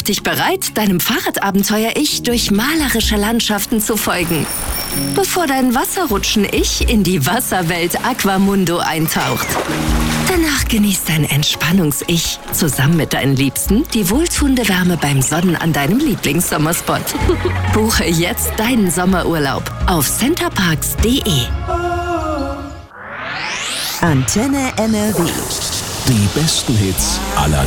dich bereit, deinem Fahrradabenteuer-Ich durch malerische Landschaften zu folgen, bevor dein Wasserrutschen-Ich in die Wasserwelt Aquamundo eintaucht. Danach genießt dein Entspannungs-Ich zusammen mit deinen Liebsten die wohltuende Wärme beim Sonnen an deinem Lieblingssommerspot. Buche jetzt deinen Sommerurlaub auf centerparks.de. Antenne NRW. Die besten Hits aller